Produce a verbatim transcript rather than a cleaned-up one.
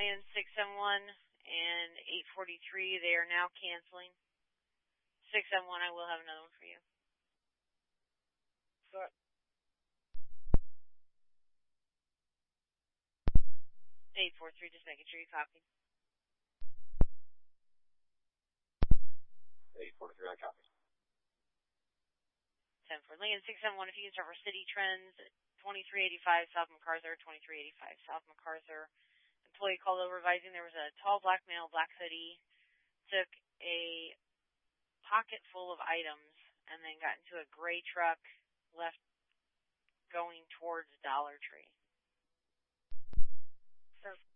Land six seven one and eight forty-three, they are now canceling. six seven one, I will have another one for you. Sorry. eight four three, just making sure you copy. eight four three, I copy. ten for Land six seven one, if you can start for City Trends, twenty-three eighty-five South MacArthur, twenty-three eighty-five South MacArthur. Employee called over advising there was a tall black male, black hoodie, took a pocket full of items, and then got into a gray truck, left going towards Dollar Tree. Sir.